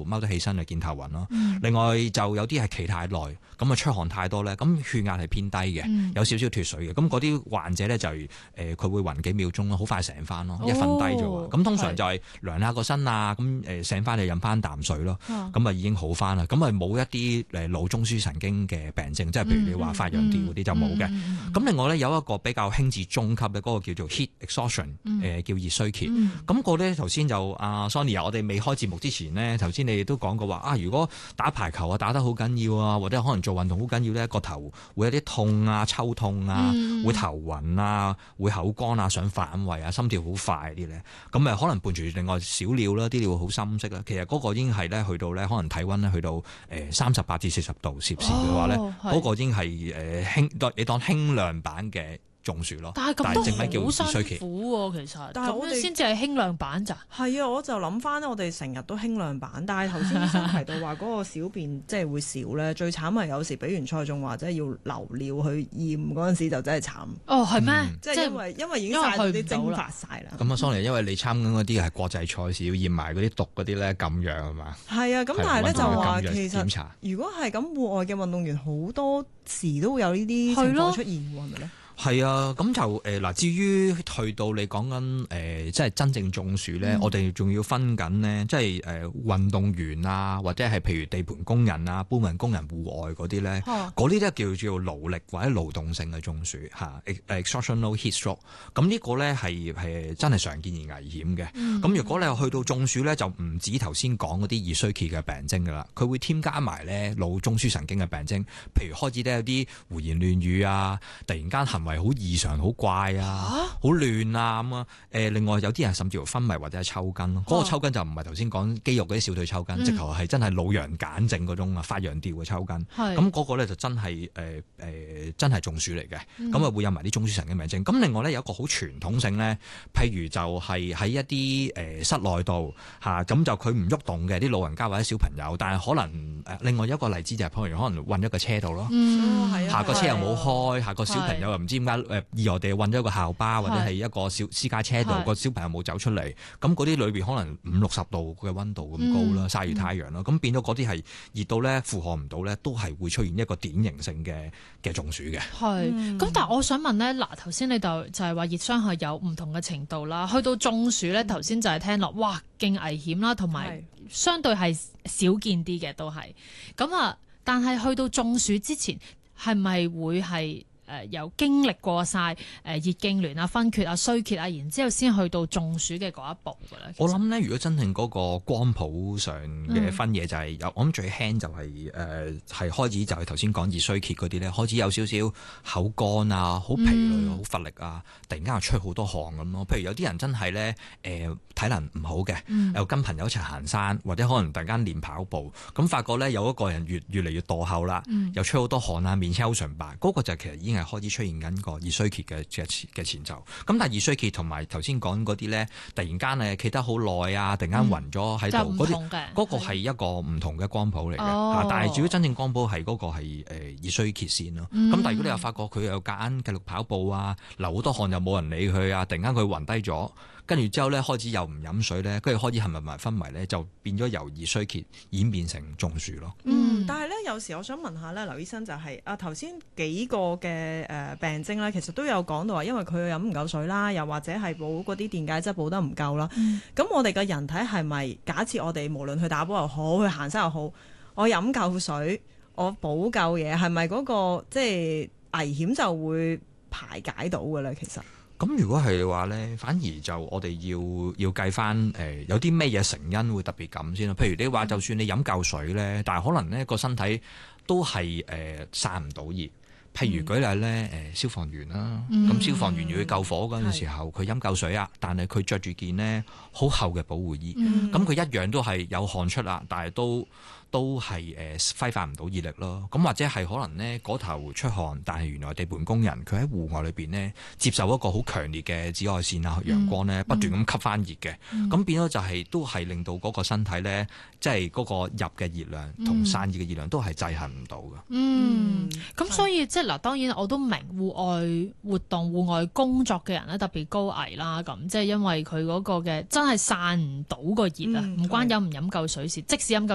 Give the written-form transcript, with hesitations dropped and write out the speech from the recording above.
踎得起身就見頭暈咯。另外就有啲係企太耐，咁啊出汗太多咧，咁血壓係偏低嘅，有少少脫水嘅。咁嗰啲患者咧就佢會暈幾秒鐘咯，好快醒翻咯，一瞓低咗。咁通常就係涼下個身啊，咁醒翻就飲翻啖水咯，咁啊已經好翻啦。咁啊冇一啲腦中樞神經嘅病症，即係譬如你話發羊吊嗰啲就冇嘅。咁另外咧有一個比較輕至中級嘅嗰個叫做 heat exhaustion，叫熱衰竭。咁個咧頭先就阿 Sonia，我哋未開節目之前呢，頭先你哋都講過話啊，如果打排球啊打得好緊要啊，或者可能做運動好緊要咧，個頭會有啲痛啊、抽痛啊，會頭暈啊、會口乾啊、想反胃啊、心跳好快啲咧，咁可能伴住另外少尿啦，啲尿好深色啦，其實嗰個已經係咧去到咧可能體溫咧去到38至40度攝氏嘅話咧，嗰個已經係你當輕量版嘅中暑咯， 但係咁都好辛苦喎，其實。 但係我哋先至係輕量版咋？係啊，我就諗翻我哋成日都輕量版，但係頭先醫生提到話嗰個小便即係會少咧，最慘係有時比完賽仲話即係要留尿去驗嗰陣時就真係慘。 哦，係咩？ 即係因為已經曬到啲蒸發晒啦。 咁啊，Sonia，因為你參緊嗰啲係國際賽事，要驗埋嗰啲毒嗰啲咧禁藥係嘛？係啊，咁但係咧就話其實如果係咁戶外嘅運動員好多時都會有呢啲情況出現喎，係咪咧？ 係啊，咁就嗱，至於去到你講緊即係真正中暑咧，我哋仲要分緊呢，即係運動員啊，或者係譬如地盤工人啊、搬運工人戶外嗰啲咧，嗰啲都叫做勞力或者勞動性嘅中暑嚇 exertional heat stroke。咁呢個咧係真係常見而危險嘅。咁如果你去到中暑咧，就唔止頭先講嗰啲熱衰竭嘅病徵噶啦，佢會添加埋咧腦中樞神經嘅病徵，譬如開始咧有啲胡言亂語啊，突然間好異常、好怪啊、好亂啊咁啊！另外有啲人甚至乎昏迷或者係抽筋咯。嗰個抽筋就唔係頭先講肌肉嗰啲小腿抽筋，直頭係真係腦羊癇症嗰種啊，發羊吊嘅抽筋。咁嗰個咧就真係真係中暑嚟嘅。咁啊會有埋啲中樞神經病症。咁另外咧有一個好傳統性咧，譬如就係喺一啲室內度嚇，咁就佢唔喐動嘅啲老人家或者小朋友，但係可能另外一個例子就係譬如可能韞咗個車度咯，下個車又冇開，下個小朋友又唔知點解意外地韞咗一個校巴或者係一個小私家車度，個小朋友冇走出嚟，咁嗰啲裏邊可能50-60度嘅溫度咁高啦，曬住太陽啦，咁變咗嗰啲係熱到咧負荷唔到咧，都係會出現一個典型性嘅中暑嘅。 係，咁但係我想問咧，嗱頭先你就係話熱傷係有唔同嘅程度啦，去到中暑咧，頭先就係聽落，哇勁危險啦，同埋相對係少見啲嘅都係，咁啊，但係去到中暑之前係咪會係？有經歷過晒熱痙攣啊、昏厥啊、衰竭啊，然之後先去到中暑嘅嗰一步嘅咧。 我諗咧，如果真正嗰個光譜上嘅分野就係有，我諗最輕就係係開始就係頭先講熱衰竭嗰啲咧，開始有少少口乾啊、好疲累、好乏力啊，突然間又出好多汗咁咯。譬如有啲人真係咧體能唔好嘅，又跟朋友一齊行山，或者可能突然間練跑步，咁發覺咧有一個人越嚟越墮後啦，又出好多汗啊，面青好唇白，嗰個就其實已經係開始出現緊個熱衰竭嘅前奏。咁但係熱衰竭同埋頭先講嗰啲咧，突然間企得好耐啊，突然間暈咗喺度，嗰個係一個唔同嘅光譜嚟嘅。但係主要真正光譜係嗰個係熱衰竭先咯。咁但係如果你又發覺佢又夾硬繼續跑步啊，流好多汗又冇人理佢啊，突然間佢暈低咗。跟住之後咧，開始又唔飲水咧，跟住開始係咪昏迷咧，就變咗由熱衰竭演變成中暑咯。 但係咧有時我想問下咧，劉醫生就係頭先幾個嘅病徵咧，其實都有講到話，因為佢飲唔夠水啦，又或者係補嗰啲電解質補得唔夠啦。咁我哋嘅人體係咪假設我哋無論去打波又好，去行山又好，我飲夠水，我補夠嘢，係咪嗰個即係危險就會排解到嘅咧？其實？ 咁如果係嘅話咧，反而就我哋要計翻有啲咩嘢成因會特別咁先咯。譬如你話就算你飲夠水咧，但係可能咧個身體都係散唔到熱。譬如舉例咧，消防員啦，咁消防員要去救火嗰陣時候，佢飲夠水啊，但係佢着住件呢好厚嘅保護衣，咁佢一樣都係有汗出啦，但係都係揮發唔到熱力咯。咁或者係可能呢嗰頭出汗，但係原來地盤工人佢喺戶外裏邊呢接受一個好強烈嘅紫外線啊、陽光呢不斷咁吸翻熱嘅，咁變咗就係都係令到嗰個身體呢，即係嗰個入嘅熱量同散熱嘅熱量都係制衡唔到嘅。 咁所以即係嗱，當然我都明戶外活動、戶外工作嘅人咧特別高危啦。咁即係因為佢嗰個嘅真係散唔到個熱啊，唔關飲唔飲夠水事，即使飲夠